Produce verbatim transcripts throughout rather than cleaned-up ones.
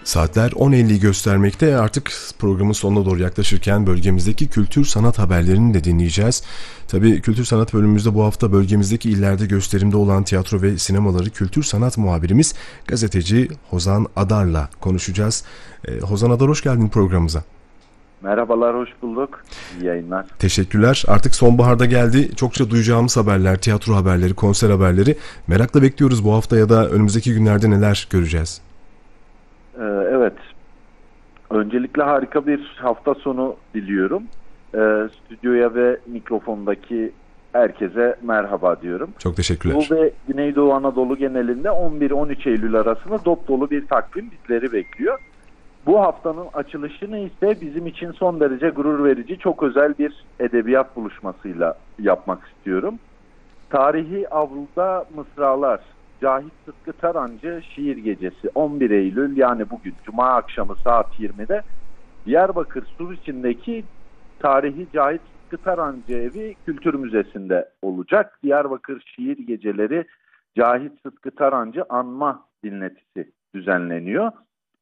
Saatler on elliyi göstermekte. Artık programın sonuna doğru yaklaşırken bölgemizdeki kültür sanat haberlerini de dinleyeceğiz. Tabii kültür sanat bölümümüzde bu hafta bölgemizdeki illerde gösterimde olan tiyatro ve sinemaları kültür sanat muhabirimiz gazeteci Hozan Adar'la konuşacağız. Ee, Hozan Adar, hoş geldin programımıza. Merhabalar, hoş bulduk. İyi yayınlar. Teşekkürler. Artık sonbaharda geldi. Çokça duyacağımız haberler, tiyatro haberleri, konser haberleri. Merakla bekliyoruz bu hafta ya da önümüzdeki günlerde neler göreceğiz? Ee, evet. Öncelikle harika bir hafta sonu diliyorum. Ee, stüdyoya ve mikrofondaki herkese merhaba diyorum. Çok teşekkürler. Doğu ve Güneydoğu Anadolu genelinde on bir on üç Eylül arasında dop dolu bir takvim bizleri bekliyor. Bu haftanın açılışını ise bizim için son derece gurur verici, çok özel bir edebiyat buluşmasıyla yapmak istiyorum. Tarihi Avluda Mısralar, Cahit Sıtkı Tarancı Şiir Gecesi, on bir Eylül yani bugün Cuma akşamı saat yirmide Diyarbakır Suriçin'deki tarihi Cahit Sıtkı Tarancı Evi Kültür Müzesi'nde olacak. Diyarbakır Şiir Geceleri Cahit Sıtkı Tarancı Anma Dinletisi düzenleniyor.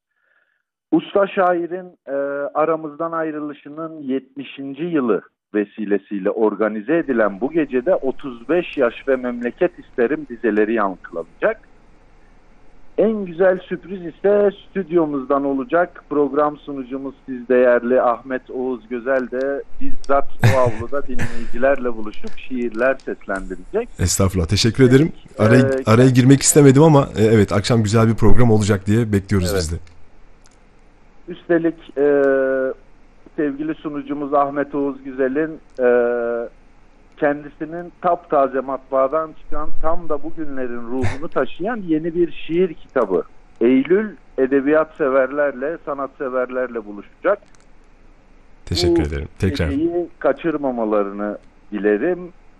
Usta şairin e, aramızdan ayrılışının yetmişinci yılı vesilesiyle organize edilen bu gecede otuz beş yaş ve memleket isterim dizeleri yankılanacak. En güzel sürpriz ise stüdyomuzdan olacak. Program sunucumuz siz değerli Ahmet Oğuz Gözel de bizzat o avluda dinleyicilerle buluşup şiirler seslendirecek. Estağfurullah, teşekkür ederim. Araya, araya girmek istemedim ama evet, akşam güzel bir program olacak diye bekliyoruz evet. biz de. Üstelik e, sevgili sunucumuz Ahmet Oğuz Güzel'in e, kendisinin taptaze matbaadan çıkan, tam da bugünlerin ruhunu taşıyan yeni bir şiir kitabı Eylül edebiyat severlerle, sanat severlerle buluşacak. Teşekkür Bu ederim. Tekrar. geceyi kaçırmamalarını dilerim.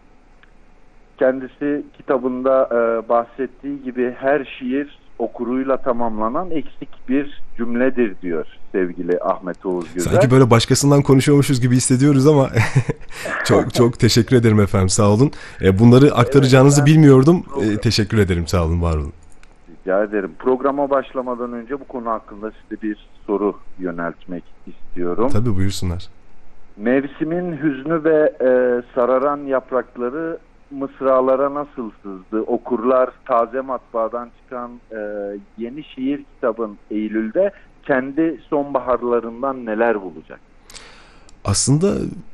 Kendisi kitabında e, bahsettiği gibi her şiir okuruyla tamamlanan eksik bir cümledir diyor sevgili Ahmet Oğuz Güzel. Sanki böyle başkasından konuşuyormuşuz gibi hissediyoruz ama çok çok teşekkür ederim efendim, sağ olun. Bunları aktaracağınızı evet, bilmiyordum. Program. Teşekkür ederim, sağ olun, var olun. Rica ederim. Programa başlamadan önce bu konu hakkında size bir soru yöneltmek istiyorum. Tabii, buyursunlar. Mevsimin hüznü ve e, sararan yaprakları mısralara nasıl sızdı? Okurlar taze matbaadan çıkan e, yeni şiir kitabın Eylül'de kendi sonbaharlarından neler bulacak? Aslında